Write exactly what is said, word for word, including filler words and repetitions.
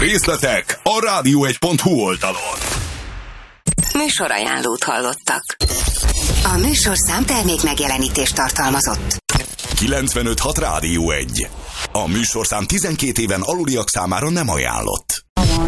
Részletek a rádió egy pont hu oldalon. Műsorajánlót hallottak. A műsorszám termék megjelenítést tartalmazott. kilencvenöt hat Rádió egy. A műsorszám tizenkét éven aluliak számára nem ajánlott.